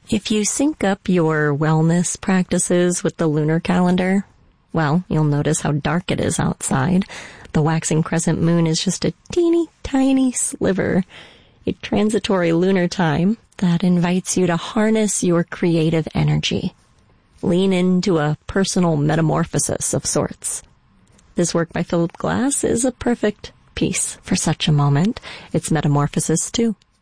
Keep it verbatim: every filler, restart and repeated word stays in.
If you sync up your wellness practices with the lunar calendar, well, you'll notice how dark it is outside. The waxing crescent moon is just a teeny tiny sliver, a transitory lunar time that invites you to harness your creative energy. Lean into a personal metamorphosis of sorts. This work by Philip Glass is a perfect piece for such a moment. It's metamorphosis too.